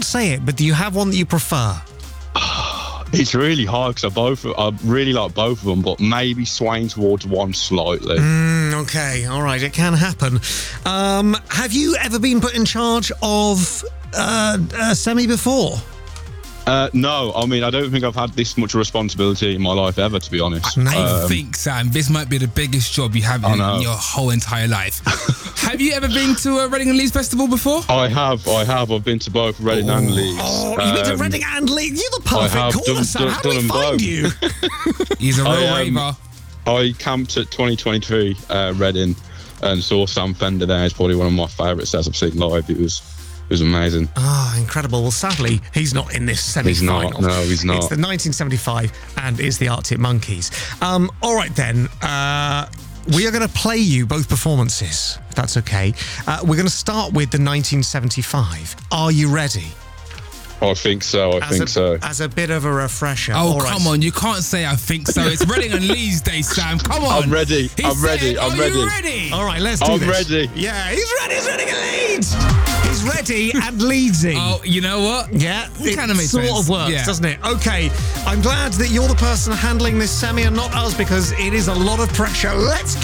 say it, but do you have one that you prefer? It's really hard because I really like both of them, but maybe swaying towards one slightly. Okay, all right, it can happen. Have you ever been put in charge of a semi before? No, I mean, I don't think I've had this much responsibility in my life ever, to be honest. I think, Sam, this might be the biggest job you have in your whole entire life. Have you ever been to a Reading and Leeds festival before? I have. I've been to both Reading and Leeds. Oh, you've been to Reading and Leeds? You're the perfect caller, Sam. How do we find you? He's a real raver. I camped at 2023 Reading and saw Sam Fender there. It's probably one of my favourite sets I've seen live. It was amazing. Incredible. Well, sadly, he's not in this semi-final. He's not. No, he's not. It's the 1975 and it's the Arctic Monkeys. All right, then. We are going to play you both performances, if that's okay. We're going to start with the 1975. Are you ready? I think so. I think so. As a bit of a refresher. Oh, come on. You can't say I think so. It's Reading and Leeds Day, Sam. Come on. I'm ready. I'm ready. I'm ready? All right, let's do this. I'm ready. Yeah, he's ready. He's Reading and Leeds. He's ready and Leedsing. Oh, you know what? Yeah, it kind of makes sense. Sort of works, doesn't it? Okay, I'm glad that you're the person handling this semi and not us because it is a lot of pressure. Let's go.